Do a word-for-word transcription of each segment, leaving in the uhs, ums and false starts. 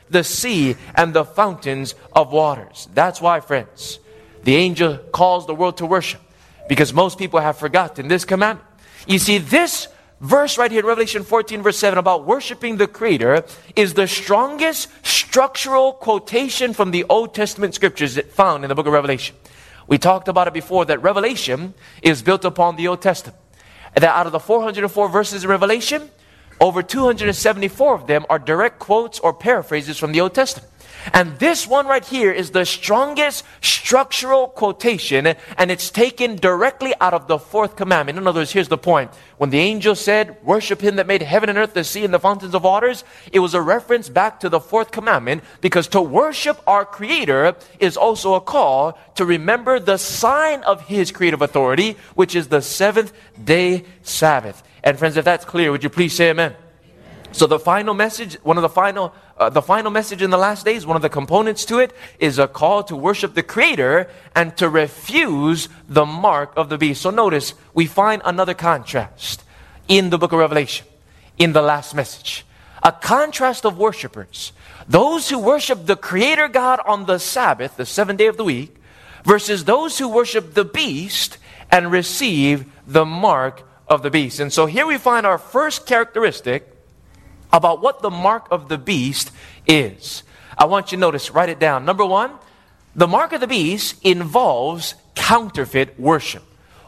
the sea and the fountains of waters. That's why, friends, the angel calls the world to worship, because most people have forgotten this commandment. You see, this verse right here in Revelation fourteen verse seven about worshiping the Creator is the strongest structural quotation from the Old Testament scriptures found in the book of Revelation. We talked about it before, that Revelation is built upon the Old Testament. That out of the four hundred four verses in Revelation, over two hundred seventy-four of them are direct quotes or paraphrases from the Old Testament. And this one right here is the strongest structural quotation, and it's taken directly out of the fourth commandment. In other words, here's the point. When the angel said, worship him that made heaven and earth, the sea and the fountains of waters, it was a reference back to the fourth commandment, because to worship our Creator is also a call to remember the sign of His creative authority, which is the seventh day Sabbath. And friends, if that's clear, would you please say amen? So the final message, one of the final, uh, the final message in the last days, one of the components to it is a call to worship the Creator and to refuse the mark of the beast. So notice, we find another contrast in the book of Revelation, in the last message. A contrast of worshipers. Those who worship the Creator God on the Sabbath, the seventh day of the week, versus those who worship the beast and receive the mark of the beast. And so here we find our first characteristic about what the mark of the beast is. I want you to notice, write it down. Number one, the mark of the beast involves counterfeit worship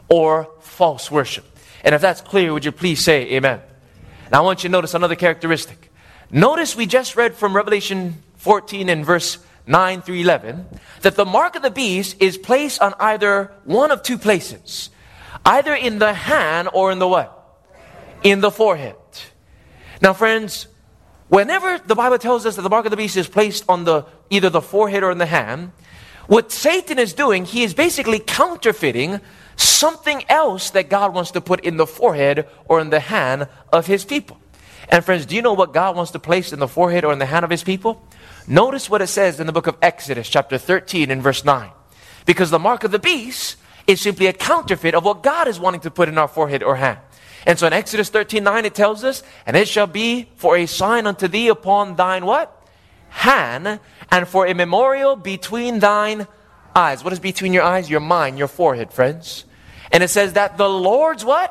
or false worship. And if that's clear, would you please say amen? Now I want you to notice another characteristic. Notice we just read from Revelation fourteen and verse nine through eleven that the mark of the beast is placed on either one of two places. Either in the hand or in the what? In the forehead. Now friends, whenever the Bible tells us that the mark of the beast is placed on the either the forehead or in the hand, what Satan is doing, he is basically counterfeiting something else that God wants to put in the forehead or in the hand of His people. And friends, do you know what God wants to place in the forehead or in the hand of His people? Notice what it says in the book of Exodus, chapter thirteen and verse nine. Because the mark of the beast is simply a counterfeit of what God is wanting to put in our forehead or hand. And so in Exodus thirteen nine it tells us, and it shall be for a sign unto thee upon thine what? Hand, and for a memorial between thine eyes. What is between your eyes? Your mind, your forehead, friends. And it says that the Lord's what?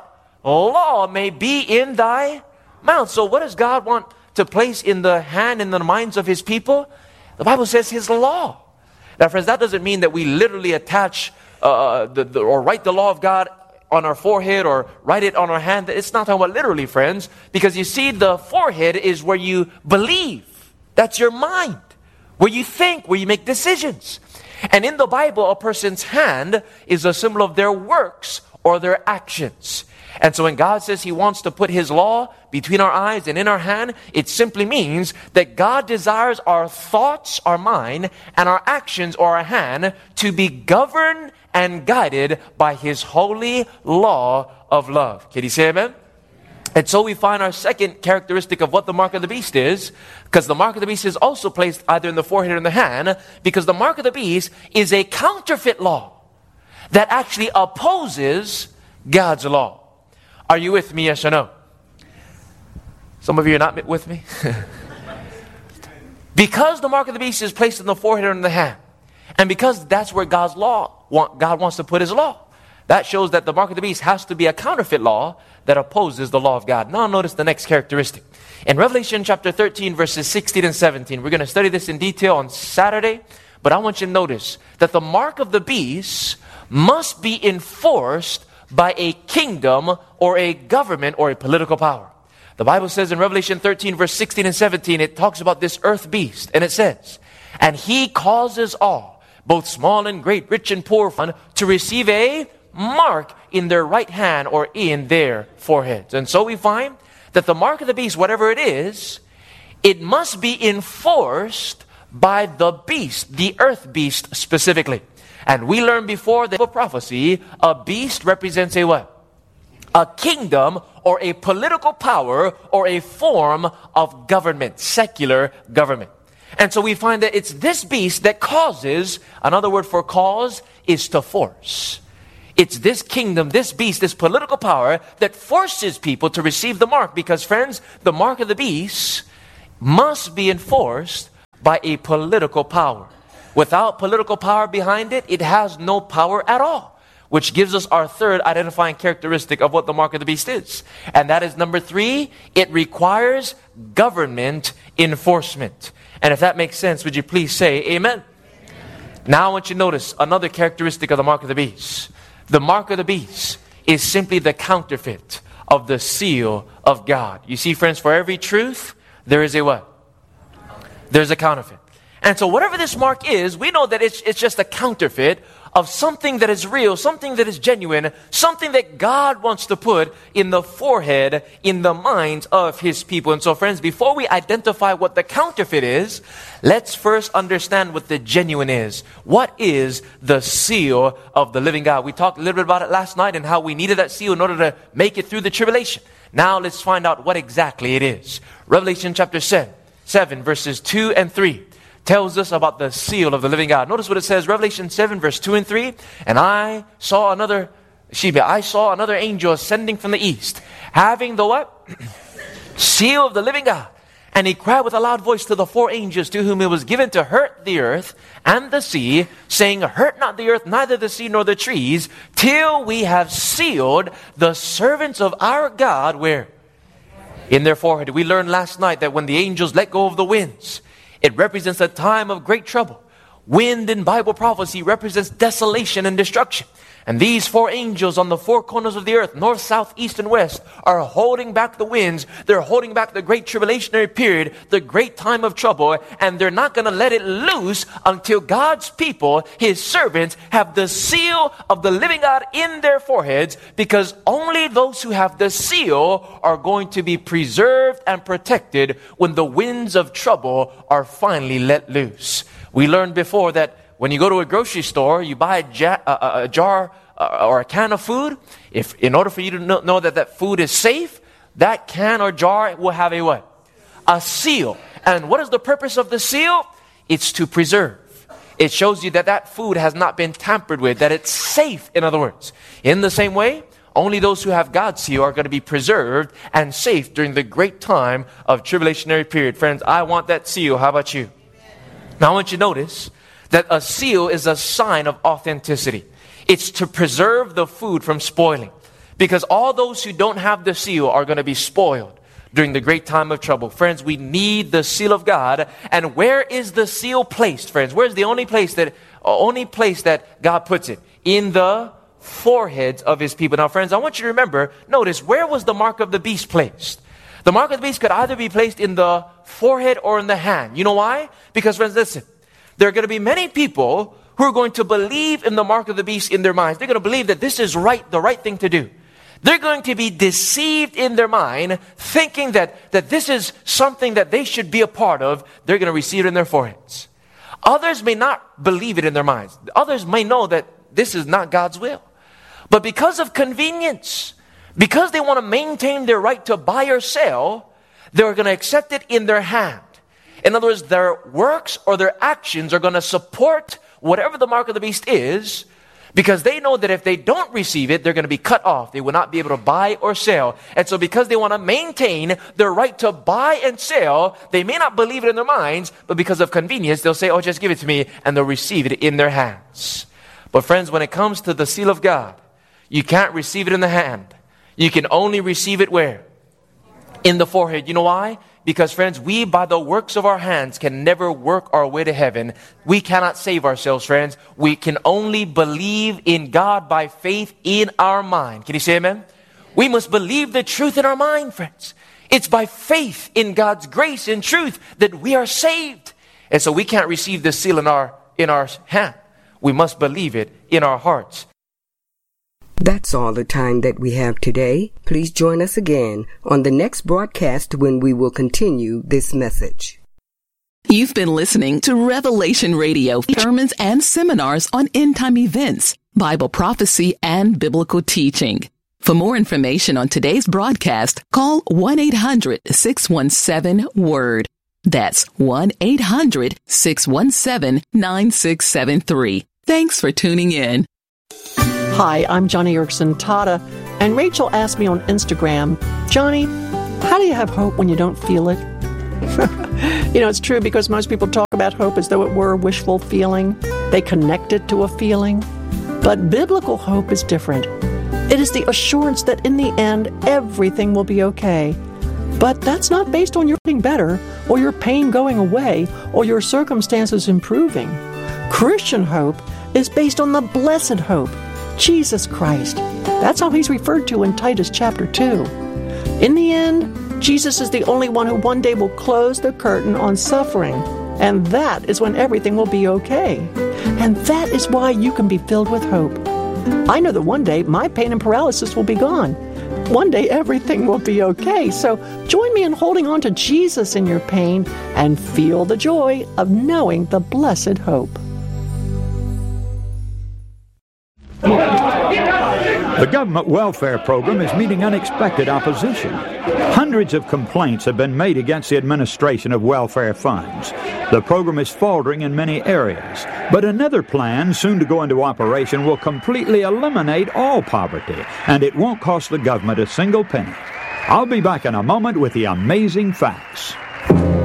Law may be in thy mouth. So what does God want to place in the hand, in the minds of His people? The Bible says His law. Now friends, that doesn't mean that we literally attach uh, the, the, or write the law of God on our forehead or write it on our hand. It's not talking about literally, friends, because you see, the forehead is where you believe. That's your mind, where you think, where you make decisions. And in the Bible, a person's hand is a symbol of their works or their actions. And so when God says He wants to put His law between our eyes and in our hand, it simply means that God desires our thoughts, our mind, and our actions or our hand to be governed and guided by His holy law of love. Can you say amen? And so we find our second characteristic of what the mark of the beast is, because the mark of the beast is also placed either in the forehead or in the hand, because the mark of the beast is a counterfeit law that actually opposes God's law. Are you with me, yes or no? Some of you are not with me. Because the mark of the beast is placed in the forehead or in the hand, and because that's where God's law, God wants to put His law, that shows that the mark of the beast has to be a counterfeit law that opposes the law of God. Now notice the next characteristic. In Revelation chapter thirteen, verses sixteen and seventeen, we're going to study this in detail on Saturday, but I want you to notice that the mark of the beast must be enforced by a kingdom or a government or a political power. The Bible says in Revelation thirteen, verse sixteen and seventeen, it talks about this earth beast, and it says, and he causes all, both small and great, rich and poor, to receive a mark in their right hand or in their foreheads. And so we find that the mark of the beast, whatever it is, it must be enforced by the beast, the earth beast specifically. And we learned before the prophecy, a beast represents a what? A kingdom or a political power or a form of government, secular government. And so we find that it's this beast that causes, another word for cause is to force. It's this kingdom, this beast, this political power that forces people to receive the mark. Because friends, the mark of the beast must be enforced by a political power. Without political power behind it, it has no power at all, which gives us our third identifying characteristic of what the mark of the beast is. And that is number three, it requires government enforcement. And if that makes sense, would you please say amen? Amen. Now I want you to notice another characteristic of the mark of the beast. The mark of the beast is simply the counterfeit of the seal of God. You see, friends, for every truth, there is a what? There's a counterfeit. And so whatever this mark is, we know that it's, it's just a counterfeit of something that is real, something that is genuine, something that God wants to put in the forehead, in the minds of His people. And so, friends, before we identify what the counterfeit is, let's first understand what the genuine is. What is the seal of the living God? We talked a little bit about it last night and how we needed that seal in order to make it through the tribulation. Now let's find out what exactly it is. Revelation chapter seven, seven verses two and three. Tells us about the seal of the living God. Notice what it says, Revelation seven, verse two and three. And I saw another, excuse me, I saw another angel ascending from the east, having the what? Seal of the living God. And he cried with a loud voice to the four angels to whom it was given to hurt the earth and the sea, saying, hurt not the earth, neither the sea nor the trees, till we have sealed the servants of our God, where? In their forehead. We learned last night that when the angels let go of the winds, it represents a time of great trouble. Wind in Bible prophecy represents desolation and destruction. And these four angels on the four corners of the earth, north, south, east, and west, are holding back the winds. They're holding back the great tribulationary period, the great time of trouble, and they're not going to let it loose until God's people, His servants, have the seal of the living God in their foreheads, because only those who have the seal are going to be preserved and protected when the winds of trouble are finally let loose. We learned before that when you go to a grocery store, you buy a, ja- a, a jar uh, or a can of food. If in order for you to know, know that that food is safe, that can or jar will have a what? A seal. And what is the purpose of the seal? It's to preserve. It shows you that that food has not been tampered with, that it's safe, in other words. In the same way, only those who have God's seal are going to be preserved and safe during the great time of tribulationary period. Friends, I want that seal. How about you? Now I want you to notice that a seal is a sign of authenticity. It's to preserve the food from spoiling. Because all those who don't have the seal are going to be spoiled during the great time of trouble. Friends, we need the seal of God. And where is the seal placed, friends? Where's the only place that only place that God puts it? In the foreheads of His people. Now, friends, I want you to remember, notice, where was the mark of the beast placed? The mark of the beast could either be placed in the forehead or in the hand. You know why? Because, friends, listen. There are going to be many people who are going to believe in the mark of the beast in their minds. They're going to believe that this is right, the right thing to do. They're going to be deceived in their mind, thinking that, that this is something that they should be a part of. They're going to receive it in their foreheads. Others may not believe it in their minds. Others may know that this is not God's will. But because of convenience, because they want to maintain their right to buy or sell, they're going to accept it in their hand. In other words, their works or their actions are going to support whatever the mark of the beast is, because they know that if they don't receive it, they're going to be cut off. They will not be able to buy or sell. And so because they want to maintain their right to buy and sell, they may not believe it in their minds, but because of convenience, they'll say, oh, just give it to me, and they'll receive it in their hands. But friends, when it comes to the seal of God, you can't receive it in the hand. You can only receive it where? In the forehead. You know why? Because, friends, we, by the works of our hands, can never work our way to heaven. We cannot save ourselves, friends. We can only believe in God by faith in our mind. Can you say amen? We must believe the truth in our mind, friends. It's by faith in God's grace and truth that we are saved. And so we can't receive the seal in our, in our hand. We must believe it in our hearts. That's all the time that we have today. Please join us again on the next broadcast when we will continue this message. You've been listening to Revelation Radio, sermons and seminars on end-time events, Bible prophecy, and biblical teaching. For more information on today's broadcast, call one eight hundred six one seven word. That's one eight hundred six one seven nine six seven three. Thanks for tuning in. Hi, I'm Johnny Erickson Tata, and Rachel asked me on Instagram, Johnny, how do you have hope when you don't feel it? You know, it's true because most people talk about hope as though it were a wishful feeling. They connect it to a feeling. But biblical hope is different. It is the assurance that in the end, everything will be okay. But that's not based on your getting better, or your pain going away, or your circumstances improving. Christian hope is based on the blessed hope, Jesus Christ. That's how he's referred to in Titus chapter two. In the end, Jesus is the only one who one day will close the curtain on suffering. And that is when everything will be okay. And that is why you can be filled with hope. I know that one day my pain and paralysis will be gone. One day everything will be okay. So join me in holding on to Jesus in your pain and feel the joy of knowing the blessed hope. The government welfare program is meeting unexpected opposition. Hundreds of complaints have been made against the administration of welfare funds. The program is faltering in many areas, but another plan soon to go into operation will completely eliminate all poverty, and it won't cost the government a single penny. I'll be back in a moment with the amazing facts.